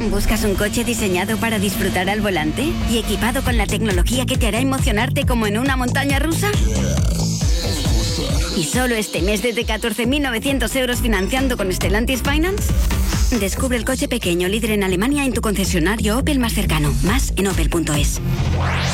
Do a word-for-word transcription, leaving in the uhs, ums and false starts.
¿Buscas un coche diseñado para disfrutar al volante y equipado con la tecnología que te hará emocionarte como en una montaña rusa? ¿Y solo este mes desde catorce mil novecientos euros financiando con Stellantis Finance? Descubre el coche pequeño líder en Alemania en tu concesionario Opel más cercano. Más en opel punto es.